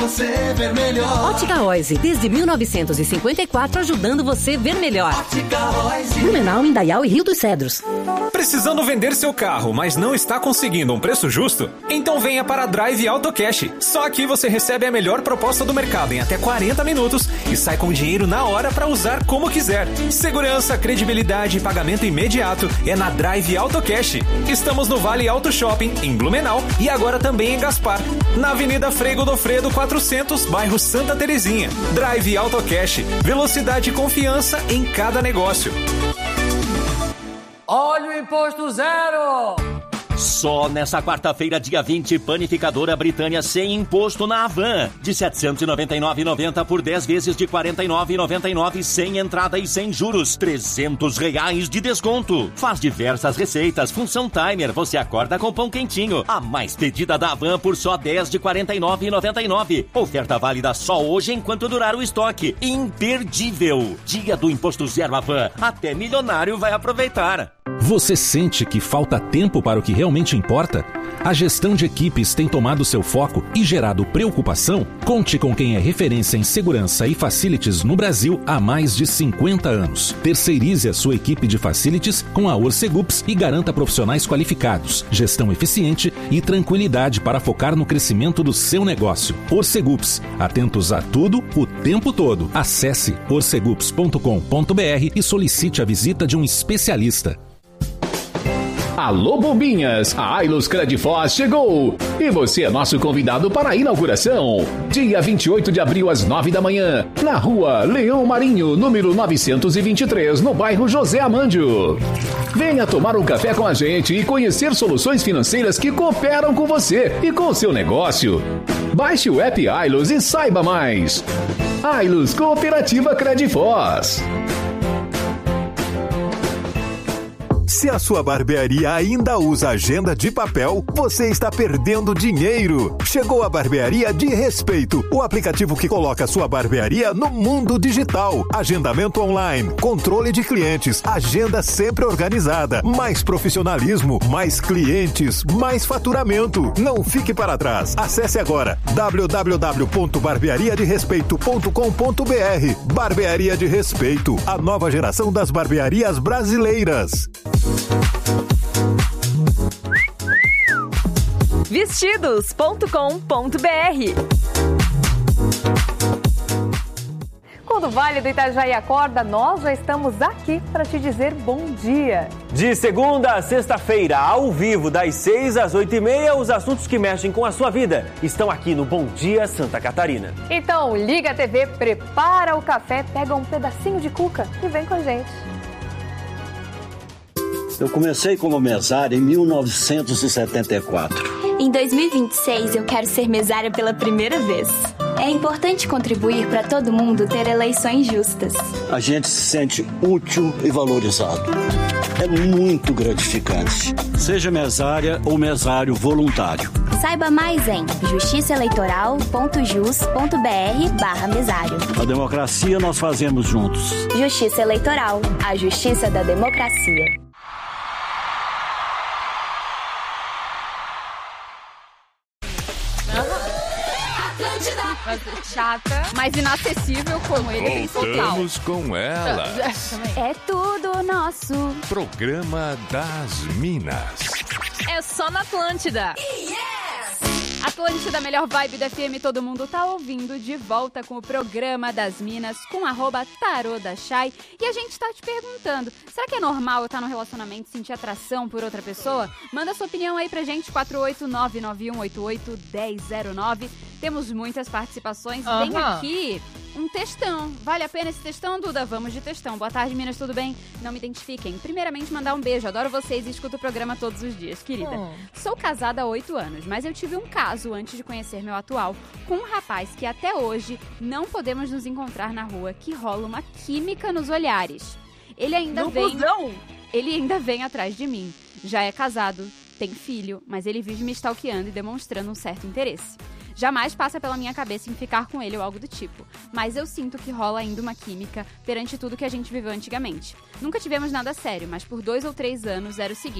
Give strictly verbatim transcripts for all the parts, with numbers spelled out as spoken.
você ver melhor. Ótica Oise, desde mil novecentos e cinquenta e quatro, ajudando você a ver melhor. Ótica Oise. Blumenau, Indaial e Rio dos Cedros. Precisando vender seu carro, mas não está conseguindo um preço justo? Então venha para a Drive Auto Cash. Só aqui você recebe a melhor proposta do mercado em até quarenta minutos e sai com dinheiro na hora para usar como quiser. Segurança, credibilidade e pagamento imediato é na Drive Auto Cash. Estamos no Vale Auto Shopping, em Blumenau, e agora também em Gaspar, na Avenida Frei Godofredo quatrocentos, bairro Santa Terezinha. Drive Auto Cash, velocidade e confiança em cada negócio. Olha o imposto zero! Só nessa quarta-feira, dia vinte, panificadora Britânia sem imposto na Havan. De setecentos e noventa e nove reais e noventa centavos por dez vezes de quarenta e nove reais e noventa e nove centavos sem entrada e sem juros. trezentos reais de desconto. Faz diversas receitas, função timer, você acorda com pão quentinho. A mais pedida da Havan por só dez reais de quarenta e nove reais e noventa e nove centavos. Oferta válida só hoje enquanto durar o estoque. Imperdível. Dia do imposto zero Havan. Até milionário vai aproveitar. Você sente que falta tempo para o que realmente importa? A gestão de equipes tem tomado seu foco e gerado preocupação? Conte com quem é referência em segurança e facilities no Brasil há mais de cinquenta anos. Terceirize a sua equipe de facilities com a Orcegups e garanta profissionais qualificados, gestão eficiente e tranquilidade para focar no crescimento do seu negócio. Orcegups, atentos a tudo, o tempo todo. Acesse orcegups ponto com ponto b r e solicite a visita de um especialista. Alô, bombinhas! A Ailus Credfoz chegou! E você é nosso convidado para a inauguração. Dia vinte e oito de abril, às nove da manhã, na rua Leão Marinho, número novecentos e vinte e três, no bairro José Amândio. Venha tomar um café com a gente e conhecer soluções financeiras que cooperam com você e com o seu negócio. Baixe o app Ailus e saiba mais. Ailus Cooperativa Credfoz. Se a sua barbearia ainda usa agenda de papel, você está perdendo dinheiro. Chegou a Barbearia de Respeito, o aplicativo que coloca a sua barbearia no mundo digital. Agendamento online, controle de clientes, agenda sempre organizada, mais profissionalismo, mais clientes, mais faturamento. Não fique para trás. Acesse agora w w w ponto barbearia de respeito ponto com ponto b r. Barbearia de Respeito, a nova geração das barbearias brasileiras. vestidos ponto com ponto b r. Quando o Vale do Itajaí acorda, nós já estamos aqui para te dizer bom dia. De segunda a sexta-feira, ao vivo, das seis às oito e meia, os assuntos que mexem com a sua vida estão aqui no Bom Dia Santa Catarina. Então, liga a T V, prepara o café, pega um pedacinho de cuca e vem com a gente. Eu comecei como mesário em mil novecentos e setenta e quatro. Em dois mil e vinte e seis, eu quero ser mesária pela primeira vez. É importante contribuir para todo mundo ter eleições justas. A gente se sente útil e valorizado. É muito gratificante. Seja mesária ou mesário voluntário. Saiba mais em justiçaeleitoral ponto jus ponto b r barra mesário. A democracia nós fazemos juntos. Justiça Eleitoral, a justiça da democracia. Chata, mas inacessível como ele. Voltamos com ela. É tudo nosso. Programa das Minas. É só na Atlântida. Yes! Atlântida, melhor vibe da F M, todo mundo tá ouvindo, de volta com o Programa das Minas, com arroba tarô da Chay. E a gente tá te perguntando, será que é normal eu estar num relacionamento e sentir atração por outra pessoa? Manda sua opinião aí pra gente, quatro oito nove nove um oito oito um zero zero nove. Temos muitas participações. Uhum. Tem aqui um textão. Vale a pena esse textão, Duda? Vamos de textão. Boa tarde, Minas, tudo bem? Não me identifiquem. Primeiramente, mandar um beijo. Adoro vocês e escuto o programa todos os dias, querida. Uhum. Sou casada há oito anos, mas eu tive um caso antes de conhecer meu atual com um rapaz que até hoje não podemos nos encontrar na rua, que rola uma química nos olhares. Ele ainda no vem... Busão. Ele ainda vem atrás de mim. Já é casado, tem filho, mas ele vive me stalkeando e demonstrando um certo interesse. Jamais passa pela minha cabeça em ficar com ele ou algo do tipo, mas eu sinto que rola ainda uma química perante tudo que a gente viveu antigamente. Nunca tivemos nada sério, mas por dois ou três anos era o seguinte: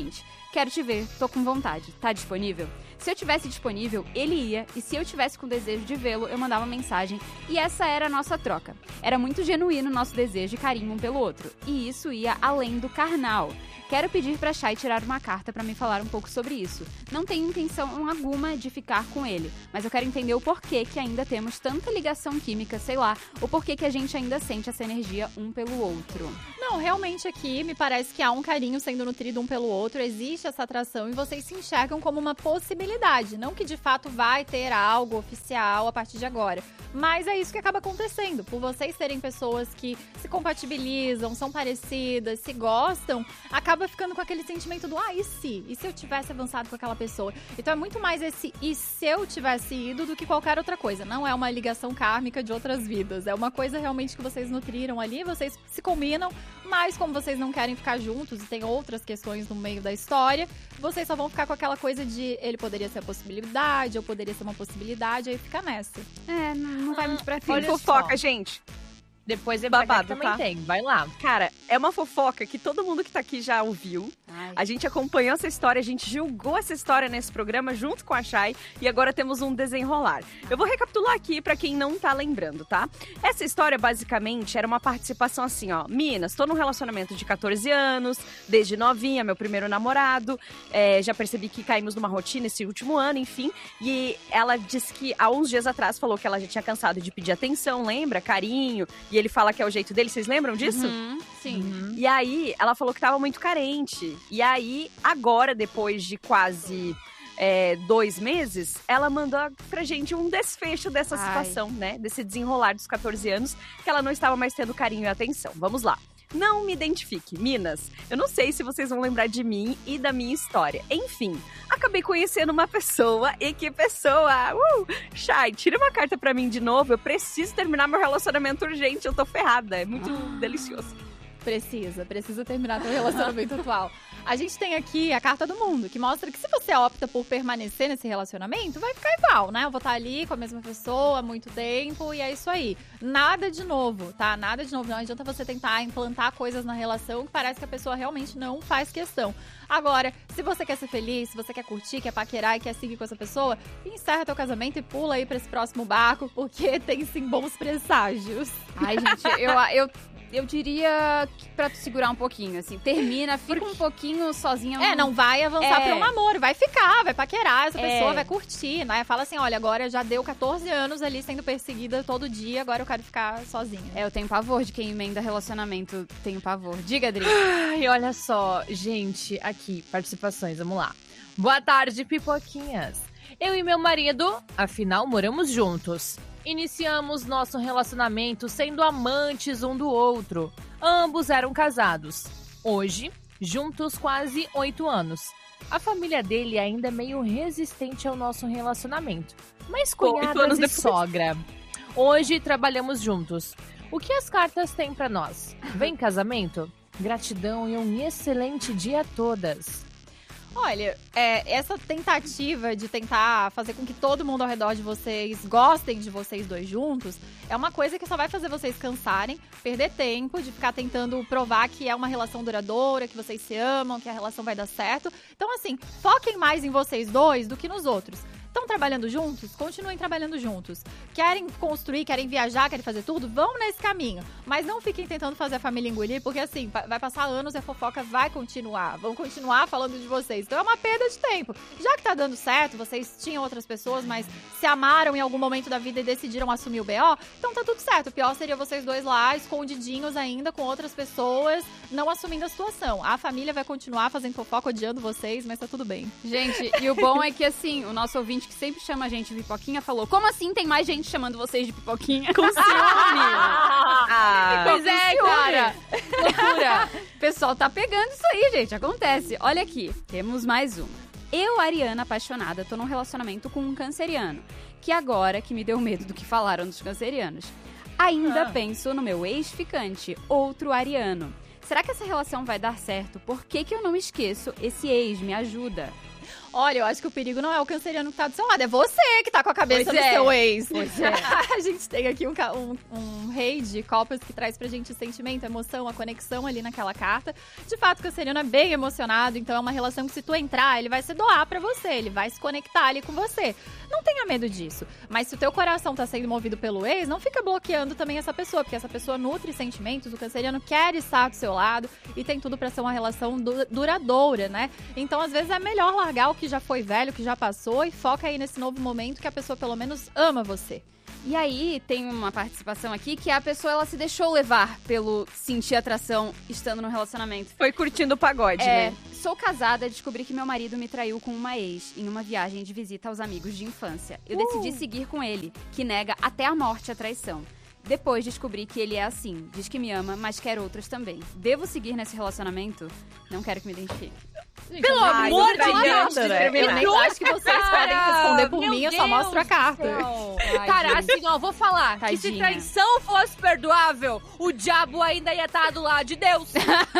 quero te ver, tô com vontade, tá disponível? Se eu tivesse disponível, ele ia, e se eu tivesse com desejo de vê-lo, eu mandava mensagem, e essa era a nossa troca. Era muito genuíno o nosso desejo e carinho um pelo outro, e isso ia além do carnal. Quero pedir pra Chay tirar uma carta pra me falar um pouco sobre isso. Não tenho intenção alguma de ficar com ele, mas eu quero entender o porquê que ainda temos tanta ligação química, sei lá, o porquê que a gente ainda sente essa energia um pelo outro. Não, realmente aqui me parece que há um carinho sendo nutrido um pelo outro, existe essa atração e vocês se enxergam como uma possibilidade, não que de fato vai ter algo oficial a partir de agora. Mas é isso que acaba acontecendo, por vocês serem pessoas que se compatibilizam, são parecidas, se gostam, acaba ficando com aquele sentimento do ah, e se? E se eu tivesse avançado com aquela pessoa? Então é muito mais esse e se eu tivesse ido do que qualquer outra coisa. Não é uma ligação kármica de outras vidas, é uma coisa realmente que vocês nutriram ali, vocês se combinam, mas como vocês não querem ficar juntos e tem outras questões no meio da história, vocês só vão ficar com aquela coisa de ele poderia ser a possibilidade, ou poderia ser uma possibilidade, aí fica nessa. É, não, não vai muito pra frente. Olha fofoca, gente. Depois é babado, também tá? tem, vai lá. Cara, é uma fofoca que todo mundo que tá aqui já ouviu. Ai. A gente acompanhou essa história, a gente julgou essa história nesse programa junto com a Chay e agora temos um desenrolar. Eu vou recapitular aqui pra quem não tá lembrando, tá? Essa história, basicamente, era uma participação assim, ó. Minas, tô num relacionamento de catorze anos, desde novinha, meu primeiro namorado. É, já percebi que caímos numa rotina esse último ano, enfim. E ela disse que há uns dias atrás falou que ela já tinha cansado de pedir atenção, lembra? Carinho. E ele fala que é o jeito dele, vocês lembram disso? Uhum, sim. Uhum. E aí, ela falou que tava muito carente. E aí, agora, depois de quase é, dois meses, ela mandou pra gente um desfecho dessa Ai. situação, né? Desse desenrolar dos catorze anos, que ela não estava mais tendo carinho e atenção. Vamos lá. Não me identifique, Minas. Eu não sei se vocês vão lembrar de mim e da minha história. Enfim, acabei conhecendo uma pessoa e que pessoa! Uh! Chay, tira uma carta pra mim de novo. Eu preciso terminar meu relacionamento urgente. Eu tô ferrada. É muito ah. delicioso. Precisa, precisa terminar teu relacionamento atual. A gente tem aqui a carta do mundo, que mostra que se você opta por permanecer nesse relacionamento, vai ficar igual, né? Eu vou estar ali com a mesma pessoa há muito tempo e é isso aí. Nada de novo, tá? Nada de novo. Não adianta você tentar implantar coisas na relação que parece que a pessoa realmente não faz questão. Agora, se você quer ser feliz, se você quer curtir, quer paquerar e quer seguir com essa pessoa, encerra teu casamento e pula aí pra esse próximo barco, porque tem sim bons presságios. Ai, gente, eu... eu... Eu diria que pra tu segurar um pouquinho, assim, termina, fica um pouquinho sozinha. É, não vai avançar é. pra um namoro, vai ficar, vai paquerar, essa É. pessoa vai curtir, né? Fala assim, olha, agora já deu catorze anos ali sendo perseguida todo dia, agora eu quero ficar sozinha. É, eu tenho pavor de quem emenda relacionamento, tenho pavor. Diga, Adri. Ai, olha só, gente, aqui, participações, vamos lá. Boa tarde, pipoquinhas. Eu e meu marido, afinal, moramos juntos. Iniciamos nosso relacionamento sendo amantes um do outro. Ambos eram casados. Hoje, juntos quase oito anos. A família dele ainda é meio resistente ao nosso relacionamento. Mas cunhadas e sogra. Hoje trabalhamos juntos. O que as cartas têm pra nós? Vem casamento? Gratidão e um excelente dia a todas. Olha, é, essa tentativa de tentar fazer com que todo mundo ao redor de vocês gostem de vocês dois juntos é uma coisa que só vai fazer vocês cansarem, perder tempo de ficar tentando provar que é uma relação duradoura, que vocês se amam, que a relação vai dar certo. Então, assim, foquem mais em vocês dois do que nos outros. Estão trabalhando juntos? Continuem trabalhando juntos. Querem construir, querem viajar, querem fazer tudo? Vão nesse caminho. Mas não fiquem tentando fazer a família engolir, porque assim, vai passar anos e a fofoca vai continuar. Vão continuar falando de vocês. Então é uma perda de tempo. Já que tá dando certo, vocês tinham outras pessoas, mas se amaram em algum momento da vida e decidiram assumir o B O, então tá tudo certo. O pior seria vocês dois lá, escondidinhos ainda com outras pessoas, não assumindo a situação. A família vai continuar fazendo fofoca, odiando vocês, mas tá tudo bem. Gente, e o bom é que assim, o nosso ouvinte que sempre chama a gente de pipoquinha falou, como assim tem mais gente chamando vocês de pipoquinha? Com ciúme! ah, pois é, cara! Loucura! O pessoal tá pegando isso aí, gente, acontece. Olha aqui, temos mais uma. Eu, Ariana, apaixonada, tô num relacionamento com um canceriano, que agora que me deu medo do que falaram dos cancerianos. Ainda ah. penso no meu ex-ficante, outro ariano. Será que essa relação vai dar certo? Por que que eu não esqueço esse ex? Me ajuda. Olha, eu acho que o perigo não é o canceriano que tá do seu lado, é você que tá com a cabeça Pois do é. seu ex. Pois é. A gente tem aqui um, ca- um, um rei de copas que traz pra gente o sentimento, a emoção, a conexão ali naquela carta. De fato, o canceriano é bem emocionado, então é uma relação que se tu entrar, ele vai se doar pra você, ele vai se conectar ali com você. Não tenha medo disso. Mas se o teu coração tá sendo movido pelo ex, não fica bloqueando também essa pessoa, porque essa pessoa nutre sentimentos, o canceriano quer estar do seu lado e tem tudo pra ser uma relação du- duradoura, né? Então, às vezes, é melhor largar o que já foi velho, o que já passou e foca aí nesse novo momento que a pessoa pelo menos ama você. E aí, tem uma participação aqui que a pessoa, ela se deixou levar pelo sentir atração estando no relacionamento. Foi curtindo o pagode, É, né? sou casada, descobri que meu marido me traiu com uma ex em uma viagem de visita aos amigos de infância. Eu Uh. decidi seguir com ele, que nega até a morte a traição. Depois descobri que ele é assim, diz que me ama, mas quer outras também. Devo seguir nesse relacionamento? Não quero que me identifique. Pelo Ai, amor não de fala Deus! nada, né? Eu nem acho que vocês podem responder por Meu mim, eu só Deus mostro a carta. do céu. Ai, Cara, gente. assim, ó, vou falar que se Tadinha. traição fosse perdoável, o diabo ainda ia estar do lado de Deus.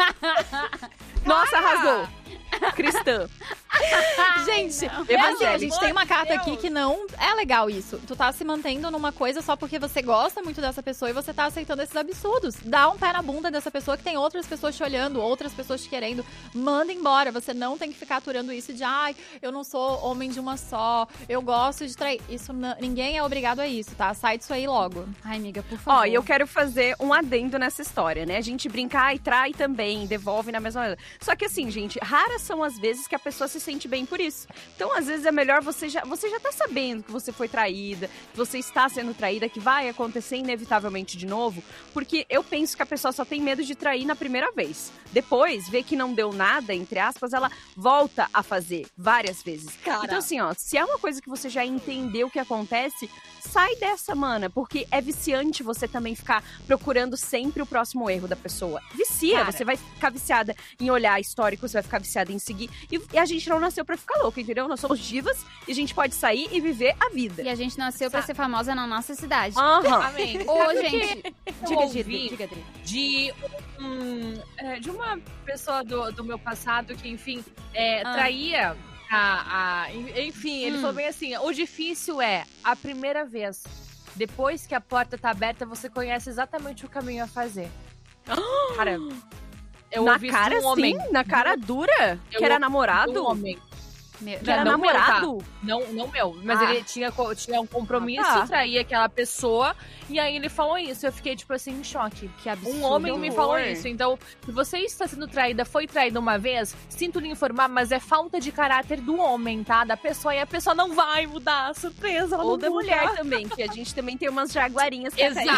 Nossa, arrasou. Cristã. Gente, é assim, a Evangélica. gente tem uma carta aqui que não é legal isso. Tu tá se mantendo numa coisa só porque você gosta muito dessa pessoa e você tá aceitando esses absurdos. Dá um pé na bunda dessa pessoa que tem outras pessoas te olhando, outras pessoas te querendo. Manda embora. Você não tem que ficar aturando isso de ai, eu não sou homem de uma só, eu gosto de trair. Isso não- ninguém é obrigado a isso, tá? Sai disso aí logo. Ai, amiga, por favor. Ó, e eu quero fazer um adendo nessa história, né? A gente brincar e trai também, devolve na mesma hora. Só que assim, gente, raras são as vezes que a pessoa se sente bem por isso. Então, às vezes, é melhor você já, você já tá sabendo que você foi traída, que você está sendo traída, que vai acontecer inevitavelmente de novo, porque eu penso que a pessoa só tem medo de trair na primeira vez. Depois, vê que não deu nada, entre aspas, ela volta a fazer várias vezes. Cara. Então, assim, ó, se é uma coisa que você já entendeu o que acontece, sai dessa, mana, porque é viciante você também ficar procurando sempre o próximo erro da pessoa. Vicia, Cara. você vai ficar viciada em olhar histórico, você vai ficar viciada em seguir. E, e a gente não nasceu pra ficar louca, entendeu? Nós somos divas e a gente pode sair e viver a vida. E a gente nasceu pra ser famosa na nossa cidade. Aham. Amém. Ô, Sabe o gente, que eu diga, ouvi diga, diga, Adri. de, um, é, de uma pessoa do, do meu passado que, enfim, é, Ah. traía a, a- Enfim, ele Hum. falou bem assim, o difícil é a primeira vez. Depois que a porta tá aberta, você conhece exatamente o caminho a fazer. Cara, eu na ouvi isso cara, de um homem. sim? Na cara dura? Eu que era ouvi namorado? de um homem. Meu, Que era não meu, tá? namorado? Não, não meu. Mas Ah. ele tinha, co- tinha um compromisso, Ah, tá. traía aquela pessoa. E aí ele falou isso. Eu fiquei, tipo assim, em choque. Que absurdo. Um homem me falou horror. isso. Então, se você está sendo traída, foi traída uma vez, sinto lhe informar, mas é falta de caráter do homem, tá? Da pessoa. E a pessoa não vai mudar. Surpresa, ela Ou não da muda. mulher também, que a gente também tem umas jaguarinhas que Exato.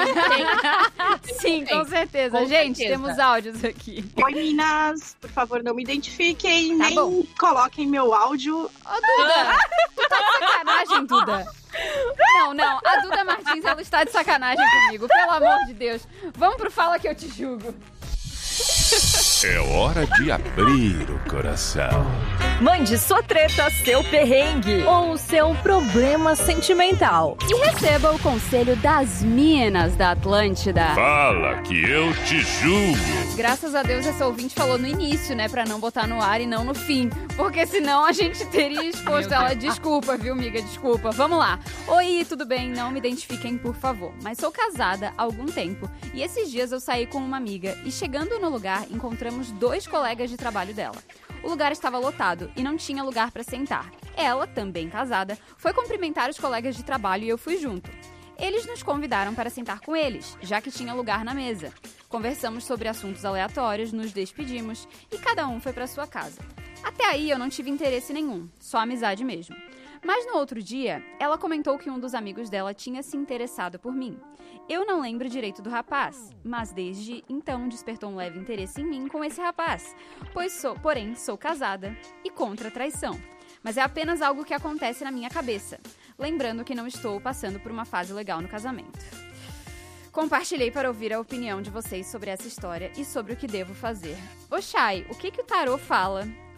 Sim, com certeza. Com gente, certeza. temos áudios aqui. Oi, meninas. Por favor, não me identifiquem, Tá nem bom. coloquem meu áudio. Ô, Duda! Tu tá de sacanagem, Duda? Não, não. A Duda Martins, ela está de sacanagem comigo. Pelo amor de Deus. Vamos pro Fala Que Eu Te Julgo. É hora de abrir o coração. Mande sua treta, seu perrengue. Ou seu problema sentimental. E receba o conselho das minas da Atlântida. Fala que eu te julgo. Graças a Deus esse ouvinte falou no início, né? Pra não botar no ar e não no fim. Porque senão a gente teria exposto ela. Desculpa, viu, amiga? Desculpa. Vamos lá. Oi, tudo bem? Não me identifiquem, por favor. Mas sou casada há algum tempo. E esses dias eu saí com uma amiga. E chegando no lugar, encontramos dois colegas de trabalho dela. O lugar estava lotado e não tinha lugar para sentar. Ela, também casada, foi cumprimentar os colegas de trabalho e eu fui junto. Eles nos convidaram para sentar com eles, já que tinha lugar na mesa. Conversamos sobre assuntos aleatórios, nos despedimos e cada um foi para sua casa. Até aí eu não tive interesse nenhum, só amizade mesmo. Mas no outro dia, ela comentou que um dos amigos dela tinha se interessado por mim. Eu não lembro direito do rapaz, mas desde então despertou um leve interesse em mim com esse rapaz, pois sou, porém sou casada e contra a traição. Mas é apenas algo que acontece na minha cabeça, lembrando que não estou passando por uma fase legal no casamento. Compartilhei para ouvir a opinião de vocês sobre essa história e sobre o que devo fazer. Ô Chay, o que, que o tarô fala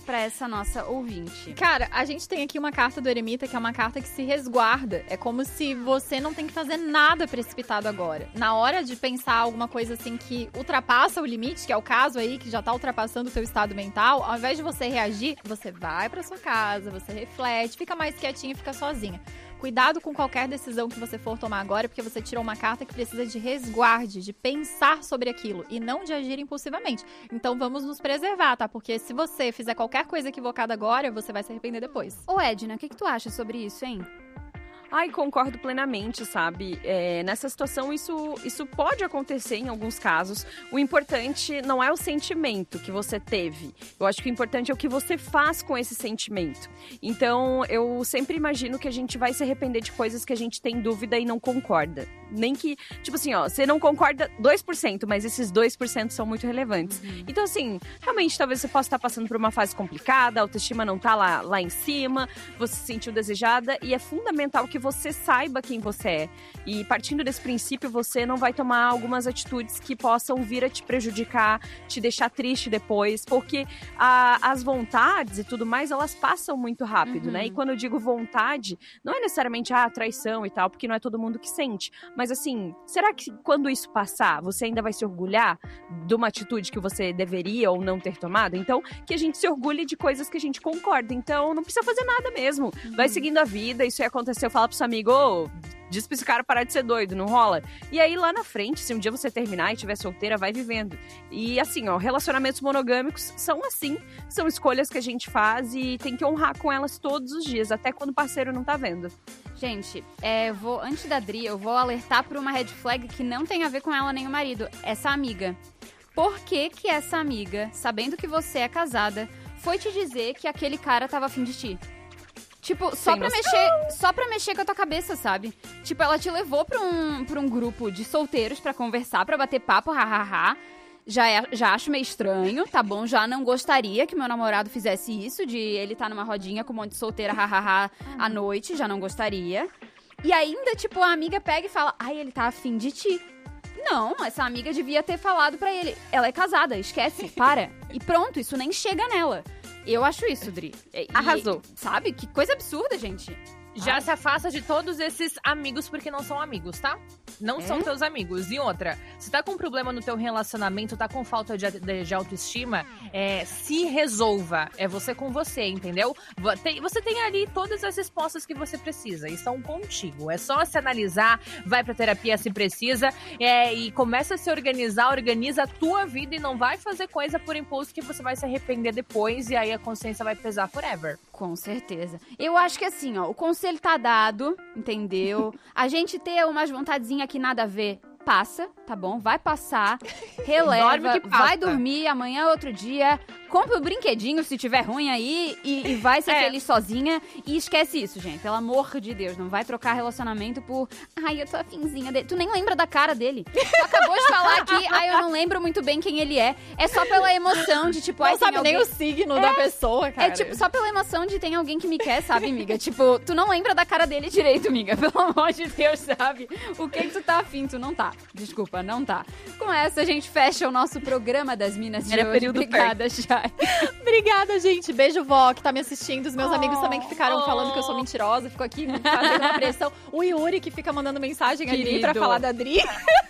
pra essa nossa ouvinte? Cara, a gente tem aqui uma carta do eremita, que é uma carta que se resguarda. É como se você não tem que fazer nada precipitado agora. Na hora de pensar alguma coisa assim que ultrapassa o limite, que é o caso aí, que já tá ultrapassando o seu estado mental, ao invés de você reagir, você vai pra sua casa, você reflete, fica mais quietinha e fica sozinha. Cuidado com qualquer decisão que você for tomar agora, porque você tirou uma carta que precisa de resguarde, de pensar sobre aquilo e não de agir impulsivamente. Então vamos nos preservar, tá? Porque se você fizer qualquer coisa equivocada agora, você vai se arrepender depois. Ô Edna, o que, que tu acha sobre isso, hein? Ai, concordo plenamente, sabe? É, nessa situação, isso, isso pode acontecer em alguns casos. O importante não é o sentimento que você teve. Eu acho que o importante é o que você faz com esse sentimento. Então, eu sempre imagino que a gente vai se arrepender de coisas que a gente tem dúvida e não concorda. Nem que, tipo assim, ó, você não concorda dois por cento, mas esses dois por cento são muito relevantes. Uhum. Então, assim, realmente, talvez você possa estar passando por uma fase complicada, a autoestima não tá lá, lá em cima, você se sentiu desejada, e é fundamental que você saiba quem você é. E partindo desse princípio, você não vai tomar algumas atitudes que possam vir a te prejudicar, te deixar triste depois, porque a, as vontades e tudo mais, elas passam muito rápido, uhum. né? E quando eu digo vontade, não é necessariamente a ah, traição e tal, porque não é todo mundo que sente. Mas assim, será que quando isso passar, você ainda vai se orgulhar de uma atitude que você deveria ou não ter tomado? Então, que a gente se orgulhe de coisas que a gente concorda. Então, não precisa fazer nada mesmo. Uhum. Vai seguindo a vida, isso ia acontecer, fala pro seu amigo, ô, diz pra esse cara parar de ser doido, não rola? E aí, lá na frente, se um dia você terminar e estiver solteira, vai vivendo. E assim, ó, relacionamentos monogâmicos são assim, são escolhas que a gente faz e tem que honrar com elas todos os dias, até quando o parceiro não tá vendo. Gente, é, eu vou, antes da Dri, eu vou alertar por uma red flag que não tem a ver com ela nem o marido, essa amiga. Por que que essa amiga, sabendo que você é casada, foi te dizer que aquele cara tava afim de ti? Tipo, só pra, mexer, só pra mexer com a tua cabeça, sabe? Tipo, ela te levou pra um, pra um grupo de solteiros pra conversar, pra bater papo, hahaha. Já, é, já acho meio estranho, tá bom? Já não gostaria que meu namorado fizesse isso, de ele tá numa rodinha com um monte de solteira, hahaha, à noite. Já não gostaria. E ainda, tipo, a amiga pega e fala, ai, ele tá afim de ti. Não, essa amiga devia ter falado pra ele, ela é casada, esquece, para. E pronto, isso nem chega nela. Eu acho isso, Dri. E, Arrasou. Sabe? Que coisa absurda, gente. Já Ai. se afasta de todos esses amigos porque não são amigos, tá? Não É? são teus amigos. E outra, se tá com problema no teu relacionamento, tá com falta de, de, de autoestima, é, se resolva. É você com você, entendeu? Tem, você tem ali todas as respostas que você precisa. E estão contigo. É só se analisar, vai pra terapia se precisa, é, e começa a se organizar, organiza a tua vida e não vai fazer coisa por impulso que você vai se arrepender depois e aí a consciência vai pesar forever. Com certeza. Eu acho que assim, ó, o conselho tá dado, entendeu? A gente ter umas vontadezinhas que nada a ver, passa, tá bom? Vai passar, releva, Dorme que passa. vai dormir, amanhã é outro dia, compra o brinquedinho se tiver ruim aí e, e vai ser É. feliz sozinha e esquece isso, gente. Pelo amor de Deus, não vai trocar relacionamento por ai, eu tô afinzinha dele. Tu nem lembra da cara dele. Tu acabou de falar aqui, ai, eu não lembro muito bem quem ele é. É só pela emoção de, tipo, Não ai, tem sabe nem alguém- o signo É. da pessoa, cara. É tipo, só pela emoção de tem alguém que me quer, sabe, amiga? Tipo, tu não lembra da cara dele direito, amiga. Pelo amor de Deus, sabe? O que que tu tá afim? Tu não tá. Desculpa, não tá. Com essa, a gente fecha o nosso programa das Minas de Era hoje. período Obrigada, Chay. Obrigada, gente. Beijo, vó, que tá me assistindo. Os meus Oh, amigos também que ficaram oh. falando que eu sou mentirosa. Ficou aqui fazendo uma pressão. O Yuri, que fica mandando mensagem ali Querido. pra falar da Dri.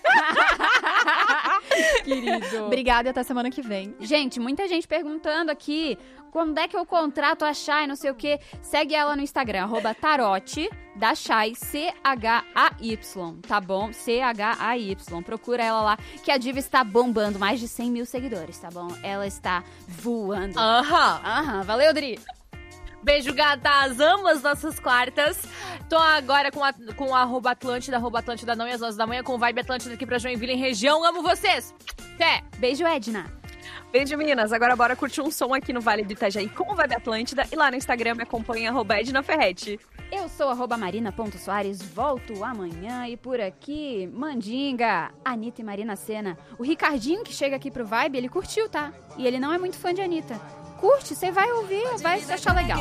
Querido. Obrigada e até semana que vem. Gente, muita gente perguntando aqui quando é que eu contrato a Chay, não sei o quê. Segue ela no Instagram, arroba tarote da Chay, C H A Y, tá bom? C H A Y. Procura ela lá, que a diva está bombando mais de cem mil seguidores, tá bom? Ela está voando. Aham. Aham. Valeu, Dri. Beijo, gatas. Amo as nossas quartas. Tô agora com, a, com o arroba Atlântida, arroba Atlântida não e as nove da manhã com o Vibe Atlântida aqui pra Joinville em região. Amo vocês. Até. Beijo, Edna. Beijo, meninas. Agora bora curtir um som aqui no Vale do Itajaí com o Vibe Atlântida. E lá no Instagram me acompanha, arroba Edna Ferretti. Eu sou arroba marina.soares, volto amanhã e por aqui, Mandinga, Anitta e Marina Sena. O Ricardinho que chega aqui pro Vibe, ele curtiu, tá? E ele não é muito fã de Anitta. Curte, você vai ouvir, vai achar legal.